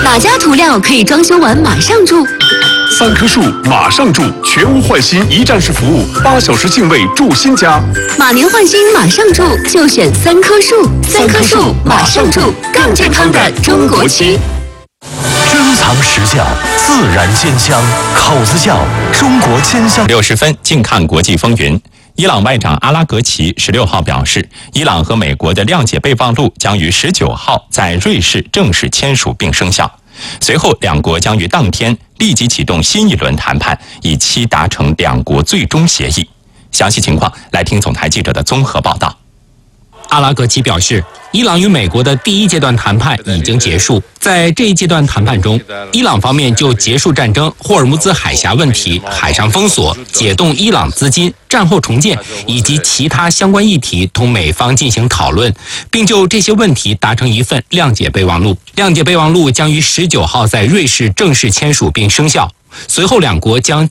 哪家涂料可以装修完马上住 ？3棵树马上住，全屋换新一站式服务，8小时净位住新家。 马年换新马上住，就选3棵树。3棵树马上住，更健康的中国区。 珍藏实教，自然鲜香，口子窖，中国鲜香。 60分，静看国际风云。伊朗外长阿拉格齐16号表示，伊朗和美国的谅解备忘录将于19号在瑞士正式签署并生效。随后，两国将于当天立即启动新一轮谈判，以期达成两国最终协议。详细情况，来听总台记者的综合报道。 阿拉格齐表示，伊朗与美国的第1阶段谈判已经结束。在这一阶段谈判中，伊朗方面就结束战争、霍尔木兹海峡问题、海上封锁、解冻伊朗资金、战后重建以及其他相关议题同美方进行讨论，并就这些问题达成一份谅解备忘录。谅解备忘录将于19号在瑞士正式签署并生效。随后，两国将